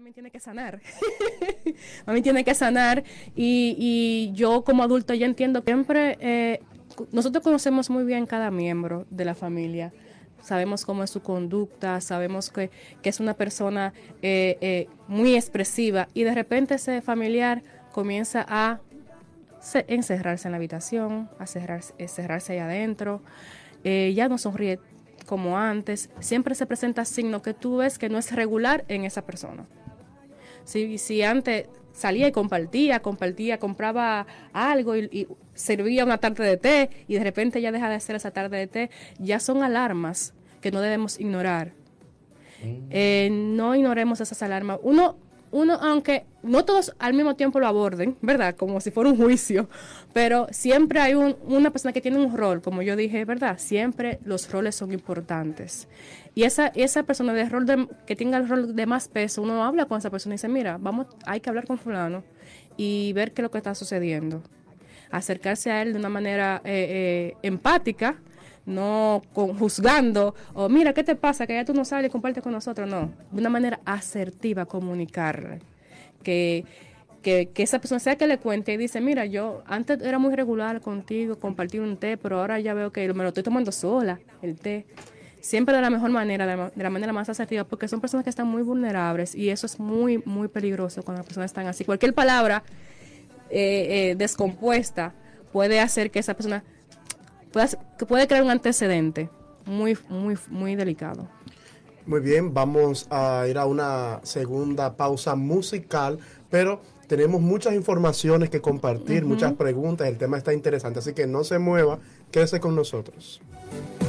también tiene que sanar. Mami tiene que sanar y yo como adulto ya entiendo que siempre nosotros conocemos muy bien cada miembro de la familia. Sabemos cómo es su conducta, sabemos que es una persona muy expresiva y de repente ese familiar comienza a encerrarse en la habitación, a cerrarse ahí adentro, ya no sonríe como antes, siempre se presenta signo que tú ves que no es regular en esa persona. Si antes salía y compartía, compraba algo y servía una tarde de té y de repente ya deja de hacer esa tarde de té, ya son alarmas que no debemos ignorar. No ignoremos esas alarmas. Uno, aunque no todos al mismo tiempo lo aborden, ¿verdad? Como si fuera un juicio, pero siempre hay una persona que tiene un rol, como yo dije, ¿verdad? Siempre los roles son importantes. Y esa persona que tenga el rol de más peso, uno habla con esa persona y dice, mira, hay que hablar con fulano y ver qué es lo que está sucediendo. Acercarse a él de una manera empática, no juzgando, o mira, ¿qué te pasa? Que ya tú no sales y compartes con nosotros. No, de una manera asertiva comunicarle. Que esa persona sea que le cuente y dice, mira, yo antes era muy regular contigo, compartir un té, pero ahora ya veo que me lo estoy tomando sola, el té. Siempre de la mejor manera, de la manera más asertiva, porque son personas que están muy vulnerables y eso es muy, muy peligroso cuando las personas están así. Cualquier palabra descompuesta puede hacer que esa persona puede crear un antecedente muy, muy, muy delicado. Muy bien, vamos a ir a una segunda pausa musical, pero tenemos muchas informaciones que compartir, muchas preguntas, el tema está interesante, así que no se mueva, quédese con nosotros.